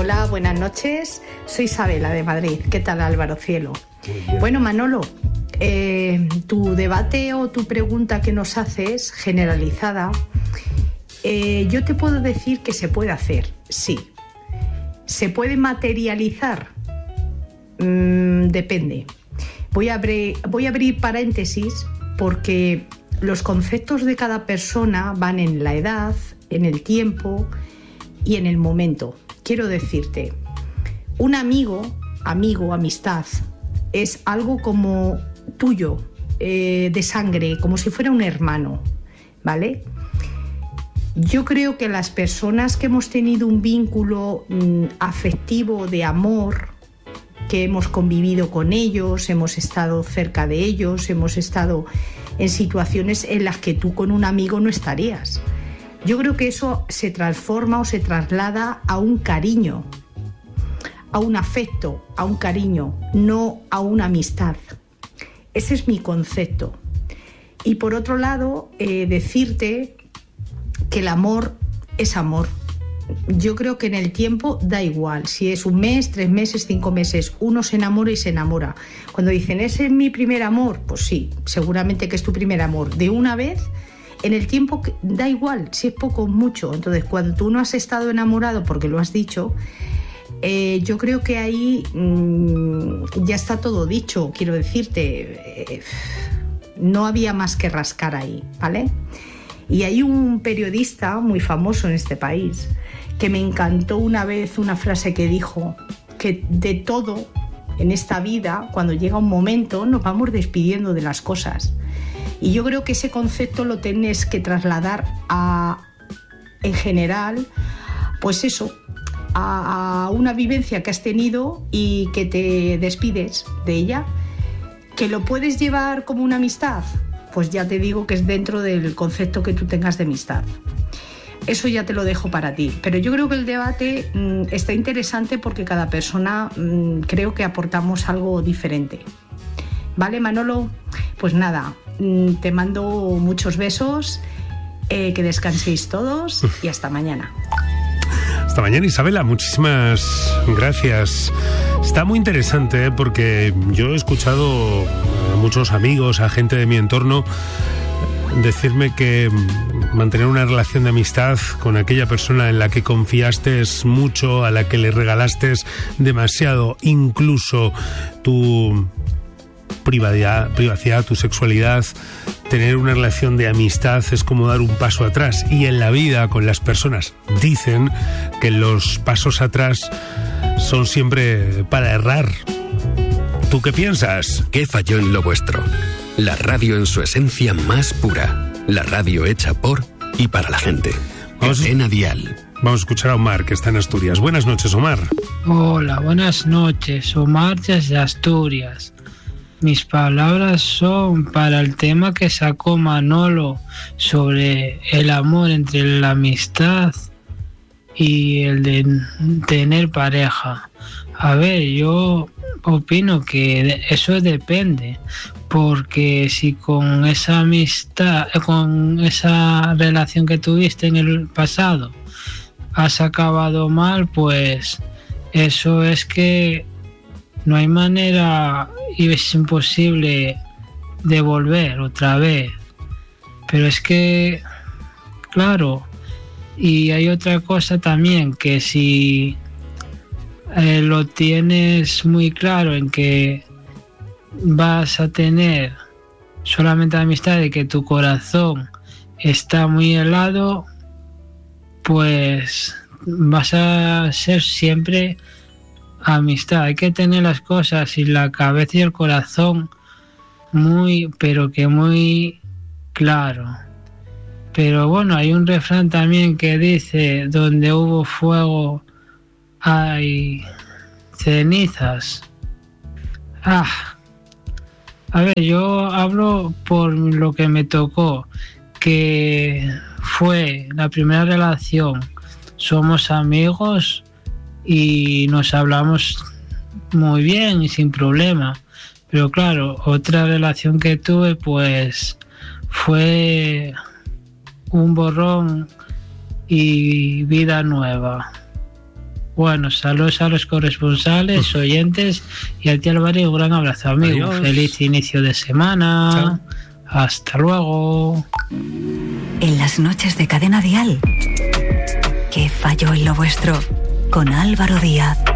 Hola, buenas noches. Soy Isabela de Madrid. ¿Qué tal, Álvaro Cielo? Bueno, Manolo, tu debate o tu pregunta que nos haces, generalizada, yo te puedo decir que se puede hacer, sí. ¿Se puede materializar? Depende. Voy a abrir paréntesis porque los conceptos de cada persona van en la edad, en el tiempo y en el momento. Quiero decirte, un amigo, amistad, es algo como tuyo, de sangre, como si fuera un hermano, ¿vale? Yo creo que las personas que hemos tenido un vínculo afectivo de amor, que hemos convivido con ellos, hemos estado cerca de ellos, hemos estado en situaciones en las que tú con un amigo no estarías. Yo creo que eso se transforma o se traslada a un cariño, a un afecto, a un cariño, no a una amistad. Ese es mi concepto. Y por otro lado, decirte que el amor es amor. Yo creo que en el tiempo da igual, si es 1 mes, 3 meses, 5 meses, uno se enamora y se enamora. Cuando dicen, ese es mi primer amor, pues sí, seguramente que es tu primer amor. De una vez, en el tiempo da igual, si es poco o mucho. Entonces, cuando tú no has estado enamorado, porque lo has dicho, yo creo que ahí ya está todo dicho, quiero decirte, no había más que rascar ahí, ¿vale? Y hay un periodista muy famoso en este país que me encantó una vez una frase que dijo que de todo en esta vida, cuando llega un momento, nos vamos despidiendo de las cosas. Y yo creo que ese concepto lo tienes que trasladar en general, pues eso, a una vivencia que has tenido y que te despides de ella. ¿Que lo puedes llevar como una amistad? Pues ya te digo que es dentro del concepto que tú tengas de amistad. Eso ya te lo dejo para ti. Pero yo creo que el debate está interesante porque cada persona creo que aportamos algo diferente. ¿Vale, Manolo? Pues nada, te mando muchos besos, que descanséis todos y hasta mañana. Hasta mañana, Isabela, muchísimas gracias. Está muy interesante porque yo he escuchado a muchos amigos, a gente de mi entorno, decirme que mantener una relación de amistad con aquella persona en la que confiaste mucho, a la que le regalaste demasiado, incluso tu privacidad, tu sexualidad, tener una relación de amistad es como dar un paso atrás. Y en la vida, con las personas, dicen que los pasos atrás son siempre para errar. ¿Tú qué piensas? ¿Qué falló en lo vuestro? La radio en su esencia más pura. La radio hecha por y para la gente. Cadena Dial. Vamos a escuchar a Omar, que está en Asturias. Buenas noches, Omar. Hola, buenas noches. Omar desde Asturias. Mis palabras son para el tema que sacó Manolo sobre el amor entre la amistad y el de tener pareja. A ver, yo opino que eso depende, porque si con esa amistad, con esa relación que tuviste en el pasado has acabado mal, pues eso es que no hay manera y es imposible de volver otra vez. Pero es que, claro, y hay otra cosa también, que si lo tienes muy claro en que vas a tener solamente amistad y que tu corazón está muy helado, pues vas a ser siempre amistad. Hay que tener las cosas y la cabeza y el corazón muy, pero que muy claro. Pero bueno, hay un refrán también que dice: donde hubo fuego hay cenizas. A ver, yo hablo por lo que me tocó, que fue la primera relación. Somos amigos y nos hablamos muy bien y sin problema. Pero claro, otra relación que tuve pues fue un borrón y vida nueva. Bueno, saludos a los corresponsales, oyentes y al tío Álvaro, un gran abrazo, amigo. Adiós. Feliz inicio de semana. Chao. Hasta luego. En las noches de Cadena Dial, ¿qué falló en lo vuestro? Con Álvaro Díaz.